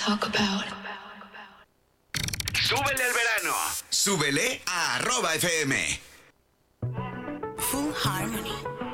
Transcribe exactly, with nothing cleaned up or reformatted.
talk about. Súbele al verano. Súbele a arroba F M. Full Harmony.